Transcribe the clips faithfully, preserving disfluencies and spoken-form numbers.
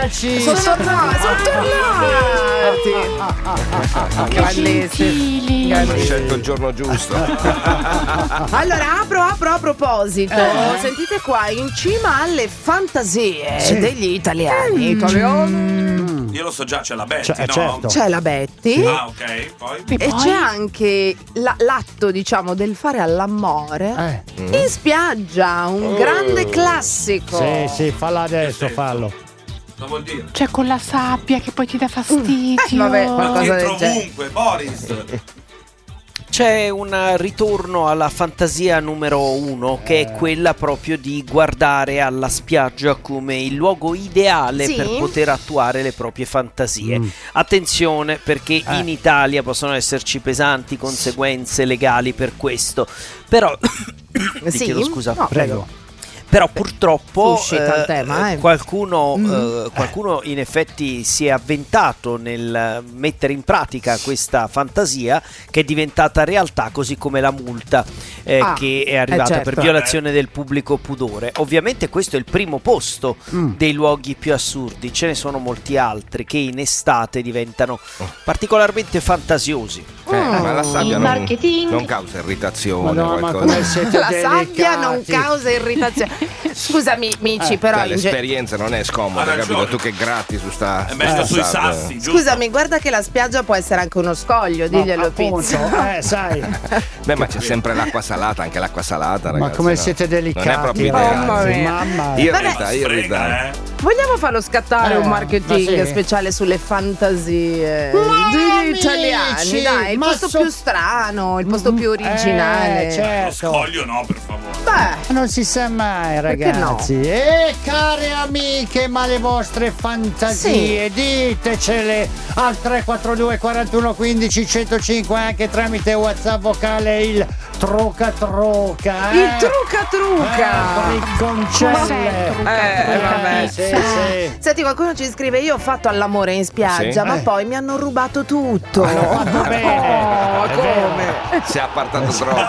Eccoci. Sono tornati, sono tornati. Grandissimi. Ho scelto il giorno giusto. Allora, apro, apro a proposito. Eh. Sentite qua, in cima alle fantasie Sì. degli italiani. Italiani. Io lo so già, c'è la Betty, Cioè, no? certo. C'è la Betty. Ah, ok, poi? E c'è anche la- l'atto, diciamo, del fare all'amore Eh. in spiaggia, un grande classico. Sì, sì, fallo adesso, senso? fallo. Cosa vuol dire? Cioè con la sabbia che poi ti dà fastidio. Eh, vabbè, Ma qualcosa del dentro genere. ovunque, Boris. C'è un ritorno alla fantasia numero uno, che è quella proprio di guardare alla spiaggia come il luogo ideale Sì. per poter attuare le proprie fantasie. Mm. Attenzione, perché Eh. in Italia possono esserci pesanti conseguenze legali per questo. Però vi Sì? chiedo scusa. No, Prego. Però purtroppo Suscita il tema, eh. qualcuno, Mm. eh, qualcuno in effetti si è avventato nel mettere in pratica questa fantasia, che è diventata realtà, così come la multa eh, Ah, che è arrivata eh, certo. per violazione del pubblico pudore. Ovviamente questo è il primo posto Mm. dei luoghi più assurdi, ce ne sono molti altri che in estate diventano particolarmente fantasiosi. Eh, ma la sabbia Il non, marketing. non causa irritazione. Madonna, ma qualcosa. come siete La sabbia non delicati. causa irritazione. Scusami, Mici, Eh, però Cioè, in ge- l'esperienza non è scomoda, Ha capito? ragione. Tu che gratti su sta. È messo sta sui sabbia. sassi, giusto? Scusami, guarda che la spiaggia può essere anche uno scoglio, No, diglielo appunto, Pizza. eh, sai. Beh, ma c'è sempre l'acqua salata, anche l'acqua salata, ragazzi. Ma come no? siete delicati, Non è proprio ragazzi, ideale. mamma. Io in Vabbè. realtà, io in realtà. Frega, eh. Vogliamo farlo scattare Eh, un marketing ma sì. speciale sulle fantasie Ma degli amici, italiani? Dai, il ma posto so- più strano, il posto più originale. Eh, Lo certo. scoglio no, per favore. Beh, Non si sa mai, Perché no? ragazzi. E care amiche, ma le vostre fantasie, ditecele al tre quattro due quarantuno quindici centocinque, anche tramite WhatsApp vocale, il truca truca. il eh. truca truca. Eh, ricconcelle. Eh, vabbè, sì, sì. Senti, qualcuno ci scrive: io ho fatto all'amore in spiaggia, Sì? ma Eh. poi mi hanno rubato tutto. Hanno fatto bene. Oh, È come? Si è appartato troppo.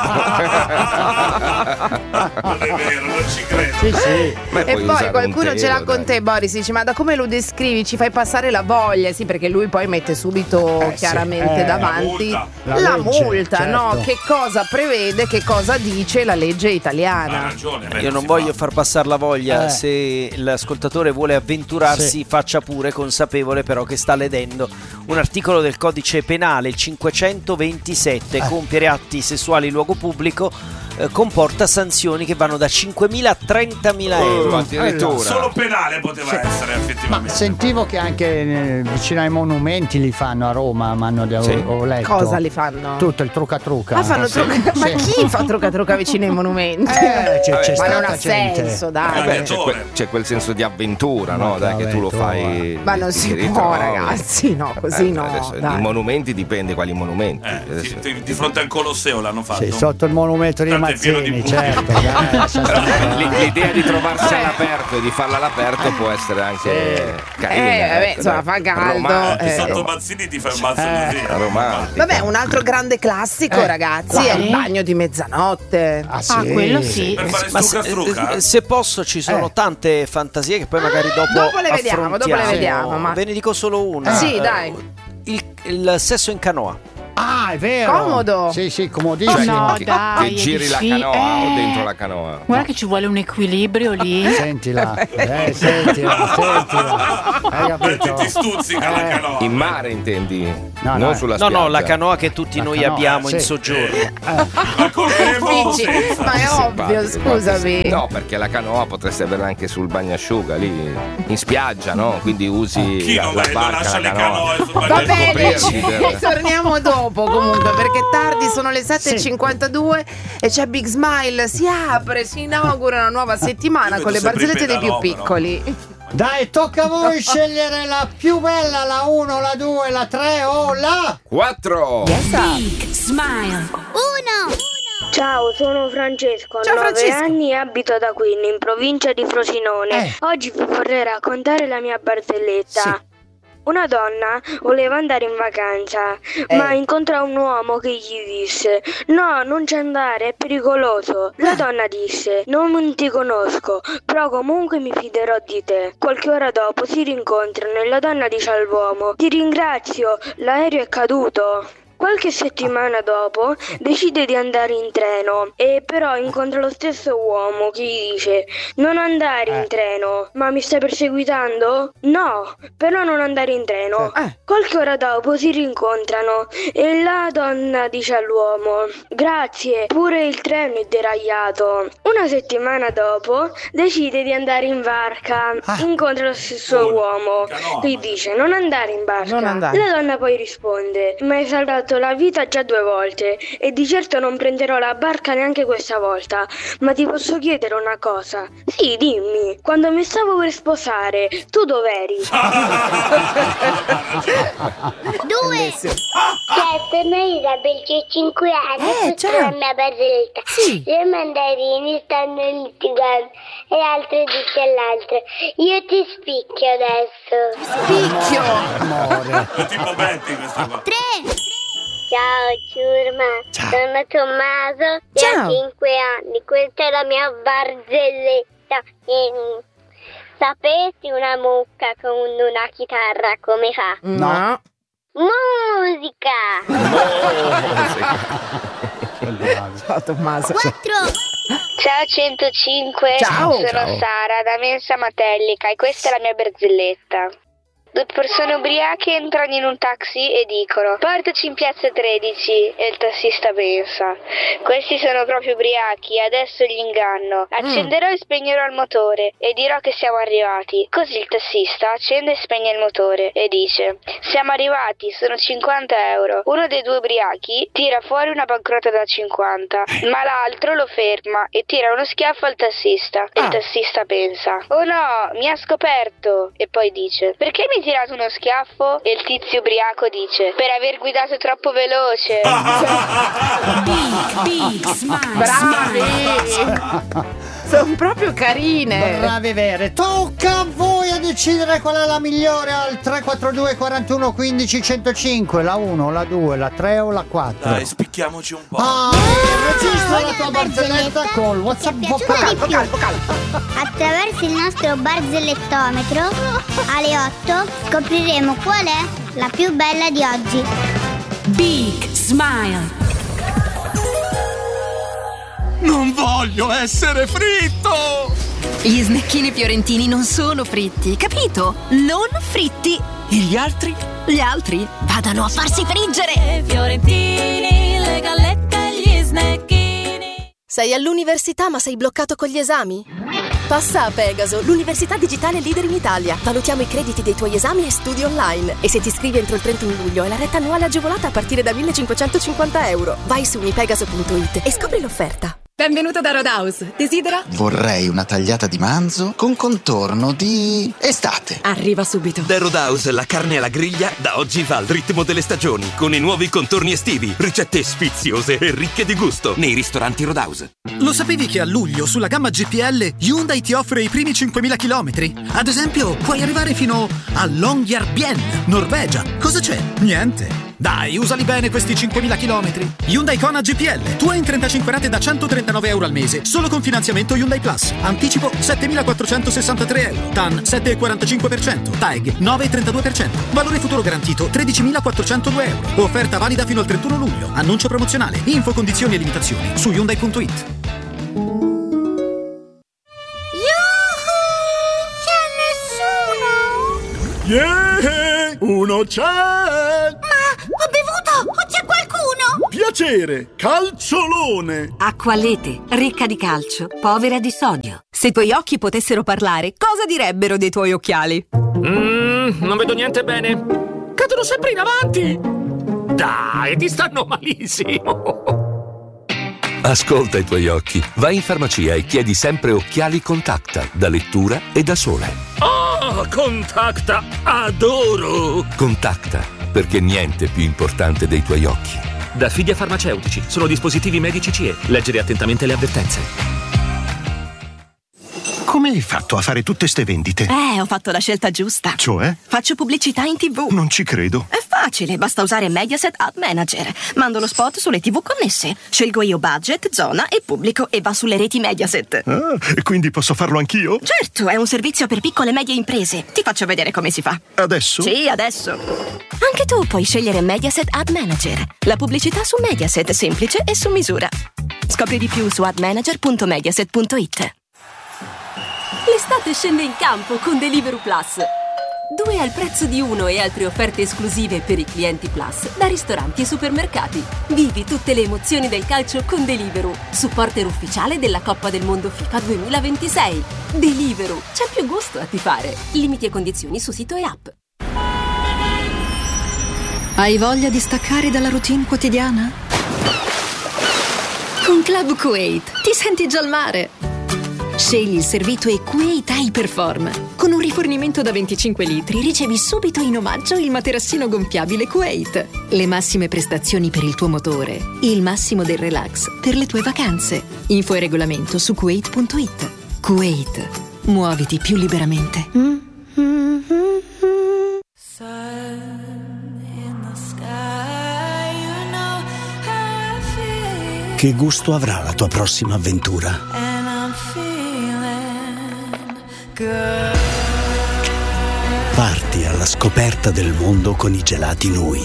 Non è vero, non ci credo. Sì, sì. Beh, E puoi poi usare qualcuno un ce l'ha telo, con dai. te, Boris, dice: ma da come lo descrivi ci fai passare la voglia? Sì, perché lui poi mette subito Eh, sì. chiaramente Eh, davanti la multa. la La legge, multa, no? certo. Che cosa prevede, che cosa dice la legge Ha italiana? ragione. beh, Io non si voglio fa. far passare la voglia, Eh. se l'ascoltatore vuole avventurarsi Sì. faccia pure, consapevole però che sta ledendo un articolo del codice penale, il cinquecentoventisette. Eh. Compiere atti sessuali in luogo pubblico eh, comporta sanzioni che vanno da cinquemila a trentamila Oh, euro. addirittura. Solo penale poteva essere, Ma effettivamente. sentivo che anche eh, vicino ai monumenti li fanno a Roma, ma hanno Sì. ho letto. Cosa li fanno? Tutto il truca truca. Ah, fanno Sì. trucca- Ma Sì. chi fa trucca trucca vicino ai monumenti? Eh, c'è, c'è ma non stata ha gente. senso, Eh dai. beh, c'è, quel, c'è quel senso di avventura, no? Ma Dai, che tu lo avventura. fai. Ma non ti- si ti può, ritrovi. ragazzi, no, così Eh, no, adesso, dai. I monumenti dipende quali monumenti. Eh, Adesso- di, di- di fronte al Colosseo l'hanno fatto. Sì, sotto il monumento di Tanto è pieno di Mazzini, buchi. certo. dai, lascia Però stare. l- l'idea di trovarsi all'aperto e di farla all'aperto può essere anche carina. Eh, vabbè, ecco, insomma, dai. fa caldo, Romantico, eh. Sotto Mazzini ti fai un mazzo Eh. così. romantico. Vabbè, un altro grande classico, Eh, ragazzi, quale? è il bagno di mezzanotte. Ah, sì. Ah, quello sì. Per fare Ma struca se, struca? eh, se posso, ci sono Eh. tante fantasie che poi magari dopo dopo le vediamo, dopo le affrontiamo. vediamo, ma- Ve ne dico solo una. Sì, Eh, dai. Il, il sesso in canoa. Ah, è vero. Comodo. Sì, sì, comodissimo. Cioè, no, che, dai, che giri la sì, canoa eh. o dentro la canoa? Guarda che ci vuole un equilibrio lì. Sentila, eh, sentila, sentila. Hai capito? Ti stuzzica la Eh. canoa. In mare intendi? No, non no. sulla No, spiaggia. no, la canoa che tutti La noi canoa, abbiamo sì. in soggiorno. Ma con Remo o Fici, senza? ma è ovvio, Simpatico, scusami. No, perché la canoa potresti averla anche sul bagnasciuga lì in spiaggia, no? Quindi usi Chi la, non, la va- non barca, lascia la le canoa. canoe sul Va Per bene, coprirsi del- torniamo dopo comunque perché tardi, sono le sette e cinquantadue e c'è Big Smile, si apre, si inaugura una nuova settimana Io con le vedo sempre barzellette dei più pedalò, però. piccoli. Dai, tocca a voi scegliere la più bella, la uno, la due, la tre o la... Quattro! Smile. Uno. Ciao, sono Francesco, ho Ciao, nove Francesco. anni e abito ad Aquino, in provincia di Frosinone. Eh. Oggi vi vorrei raccontare la mia barzelletta. Sì. Una donna voleva andare in vacanza, Eh. ma incontrò un uomo che gli disse: no, non ci andare, è pericoloso. La donna disse: non ti conosco, però comunque mi fiderò di te. Qualche ora dopo si rincontrano e la donna dice all'uomo: ti ringrazio, l'aereo è caduto. Qualche settimana dopo decide di andare in treno e però incontra lo stesso uomo che gli dice: non andare in treno. Ma mi stai perseguitando? No, però non andare in treno. Eh. Qualche ora dopo si rincontrano e la donna dice all'uomo: grazie, pure il treno è deragliato. Una settimana dopo decide di andare in barca. Incontra lo stesso Oh, uomo canoa. che gli dice: non andare in barca. Non andare. La donna poi risponde: mi hai salvato la vita già due volte e di certo non prenderò la barca neanche questa volta. Ma ti posso chiedere una cosa? Sì, dimmi. Quando mi stavo per sposare, tu dov'eri? Due. Ciao, sono Isabel, ho cinque anni, Eh, questa ciao. è la mia barzelletta. Sì. Le mandarini stanno litigando e l'altro dice all'altro: io ti spicchio adesso. Picchio. Amore. È tipo Betty questa qua. Tre. Ciao ciurma, sono Tommaso e Ciao. ho cinque anni, questa è la mia barzelletta. Ehm, Sapessi una mucca con una chitarra come fa? No. Musica! Ciao Tommaso. Quattro. Ciao centocinque, Ciao. sono Ciao. Sara da Mensa Matellica e questa è la mia barzelletta. Due persone ubriache entrano in un taxi e dicono: portaci in piazza tredici. E il tassista pensa: questi sono proprio ubriachi, adesso li inganno. Accenderò e spegnerò il motore e dirò che siamo arrivati. Così il tassista accende e spegne il motore e dice: siamo arrivati, sono cinquanta euro. Uno dei due ubriachi tira fuori una banconota da cinquanta, ma l'altro lo ferma e tira uno schiaffo al tassista. E il tassista pensa: oh no, mi ha scoperto. E poi dice: perché mi hai tirato uno schiaffo? E il tizio ubriaco dice: per aver guidato troppo veloce. Big, big, smile, Bravi. smile. Sono proprio carine. Bravi vere. Tocca a voi a decidere qual è la migliore al tre quattro due quarantuno quindici centocinque, la uno, la due, la tre o la quattro. Dai, spicchiamoci un po'. Ah, registra la tua barzelletta col WhatsApp Ti è piaciuta vocale. di più? Attraverso il nostro barzellettometro alle otto scopriremo qual è la più bella di oggi. Big Smile. Non voglio essere fritto! Gli snecchini fiorentini non sono fritti, capito? Non fritti. E gli altri? Gli altri vadano a farsi friggere. Fiorentini, le gallette e gli snecchini. Sei all'università ma sei bloccato con gli esami? Passa a Pegaso, l'università digitale leader in Italia. Valutiamo i crediti dei tuoi esami e studi online. E se ti iscrivi entro il trentuno luglio, hai la retta annuale agevolata a partire da millecinquecentocinquanta euro. Vai su unipegaso punto it e scopri l'offerta. Benvenuto da Roadhouse. Desidera? Vorrei una tagliata di manzo con contorno di estate. Arriva subito. Da Roadhouse la carne alla griglia da oggi va al ritmo delle stagioni, con i nuovi contorni estivi, ricette sfiziose e ricche di gusto nei ristoranti Roadhouse. Lo sapevi che a luglio sulla gamma G P L Hyundai ti offre i primi cinquemila chilometri? Ad esempio, puoi arrivare fino a Longyearbyen, Norvegia. Cosa c'è? Niente. Dai, usali bene questi cinquemila chilometri. Hyundai Kona G P L, tua in trentacinque rate da centotrentanove euro al mese, solo con finanziamento Hyundai Plus. Anticipo settemilaquattrocentosessantatré euro. T A N sette virgola quarantacinque per cento. T A E G nove virgola trentadue per cento. Valore futuro garantito tredicimilaquattrocentodue euro. Offerta valida fino al trentuno luglio. Annuncio promozionale. Info, condizioni e limitazioni su Hyundai punto it. Yeah! Uno c'è! Ho bevuto! O c'è qualcuno? Piacere! Calciolone! Acqua Lete, ricca di calcio, povera di sodio. Se i tuoi occhi potessero parlare, cosa direbbero dei tuoi occhiali? Mmm, non vedo niente bene. Cadono sempre in avanti! Dai, ti stanno malissimo! Ascolta i tuoi occhi. Vai in farmacia e chiedi sempre occhiali Contacta, da lettura e da sole. Oh, Contacta! Adoro! Contacta, perché niente è più importante dei tuoi occhi. Da Fidia Farmaceutici. Sono dispositivi medici C E. Leggere attentamente le avvertenze. Come Come hai fatto a fare tutte ste vendite? Eh, ho fatto la scelta giusta. Cioè? Faccio pubblicità in tivù. Non ci credo. È facile, basta usare Mediaset Ad Manager. Mando lo spot sulle tivù connesse. Scelgo io budget, zona e pubblico e va sulle reti Mediaset. Ah, e quindi posso farlo anch'io? Certo, è un servizio per piccole e medie imprese. Ti faccio vedere come si fa. Adesso? Sì, adesso. Anche tu puoi scegliere Mediaset Ad Manager. La pubblicità su Mediaset, semplice e su misura. Scopri di più su admanager punto mediaset punto it. L'estate scende in campo con Deliveroo Plus. Due al prezzo di uno e altre offerte esclusive per i clienti Plus da ristoranti e supermercati. Vivi tutte le emozioni del calcio con Deliveroo, supporter ufficiale della Coppa del Mondo FIFA duemilaventisei. Deliveroo, c'è più gusto a tifare. Limiti e condizioni su sito e app. Hai voglia di staccare dalla routine quotidiana? Con Club Kuwait ti senti già al mare. Scegli il servito e Kuwait Hyperform. Con un rifornimento da venticinque litri ricevi subito in omaggio il materassino gonfiabile Kuwait. Le massime prestazioni per il tuo motore, il massimo del relax per le tue vacanze. Info e regolamento su kuwait punto it. Kuwait, muoviti più liberamente. Che gusto avrà la tua prossima avventura? Parti alla scoperta del mondo con i gelati Nui.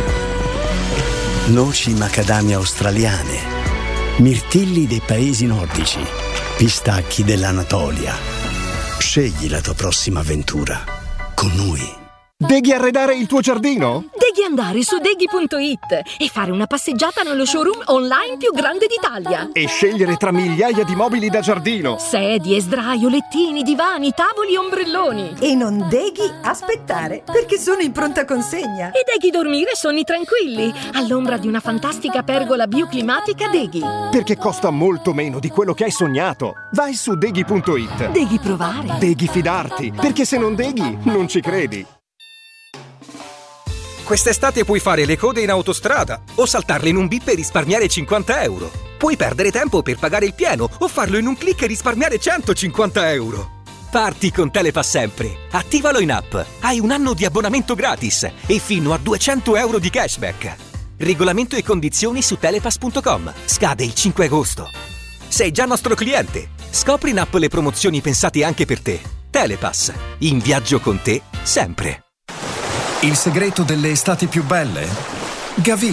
Noci macadamia australiane, mirtilli dei paesi nordici, pistacchi dell'Anatolia. Scegli la tua prossima avventura con Nui. Devi arredare il tuo giardino? Devi andare su deghi punto it e fare una passeggiata nello showroom online più grande d'Italia. E scegliere tra migliaia di mobili da giardino. Sedie, sdraio, lettini, divani, tavoli e ombrelloni. E non devi aspettare, perché sono in pronta consegna. E devi dormire sonni tranquilli, all'ombra di una fantastica pergola bioclimatica Deghi. Perché costa molto meno di quello che hai sognato. Vai su deghi punto it. Devi provare. Devi fidarti, perché se non deghi, non ci credi. Quest'estate puoi fare le code in autostrada o saltarle in un bip e risparmiare cinquanta euro. Puoi perdere tempo per pagare il pieno o farlo in un click e risparmiare centocinquanta euro. Parti con Telepass sempre. Attivalo in app. Hai un anno di abbonamento gratis e fino a duecento euro di cashback. Regolamento e condizioni su telepass punto com. Scade il cinque agosto. Sei già nostro cliente. Scopri in app le promozioni pensate anche per te. Telepass. In viaggio con te sempre. Il segreto delle estati più belle? Gavì.